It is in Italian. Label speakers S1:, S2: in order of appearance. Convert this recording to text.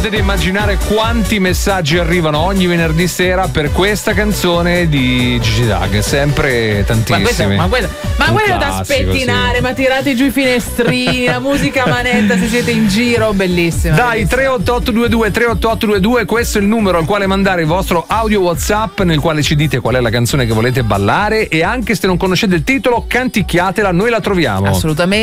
S1: potete immaginare quanti messaggi arrivano ogni venerdì sera per questa canzone di Gigi D'Agostino, sempre tantissimi.
S2: Ma quello da spettinare, sì. Ma tirate giù i finestrini, la musica a manetta se siete in giro, bellissima.
S1: Dai, 38822, questo è il numero al quale mandare il vostro audio WhatsApp nel quale ci dite qual è la canzone che volete ballare, e anche se non conoscete il titolo canticchiatela, noi la troviamo.
S2: Assolutamente.